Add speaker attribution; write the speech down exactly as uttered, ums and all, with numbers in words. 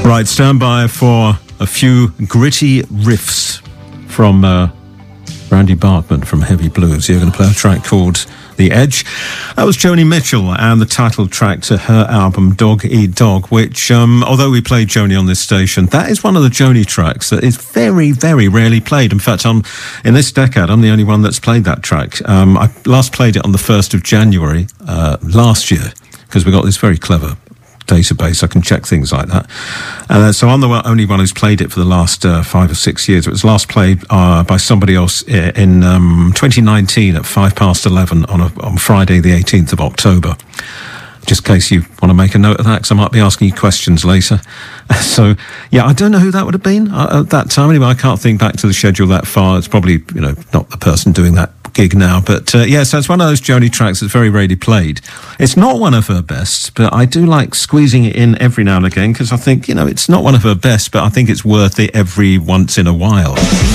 Speaker 1: Right, stand by for a few gritty riffs from uh, Randy Bartman from Heavy Blues. You're going to play a track called The Edge. That was Joni Mitchell and the title track to her album Dog Eat Dog, which, um, although we played Joni on this station, that is one of the Joni tracks that is very, very rarely played. In fact, I'm, in this decade, I'm the only one that's played that track. Um, I last played it on the first of January uh, last year, because we got this very clever database. I can check things like that. Uh, so I'm the only one who's played it for the last uh, five or six years. It was last played uh, by somebody else in um, twenty nineteen at five past eleven on, a, on Friday the eighteenth of October. Just in case you want to make a note of that, because I might be asking you questions later. So, yeah, I don't know who that would have been uh, at that time. Anyway, I can't think back to the schedule that far. It's probably, you know, not the person doing that gig now. But, uh, yeah, so it's one of those Joni tracks that's very rarely played. It's not one of her best, but I do like squeezing it in every now and again, because I think, you know, it's not one of her best, but I think it's worth it every once in a while.